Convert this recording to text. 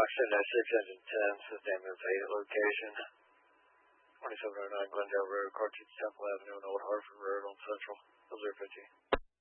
Stockton at 610, system is 8 location. 2709 Glendale Road, Cartridge Temple Avenue, and Old Hartford Road on Central. 050.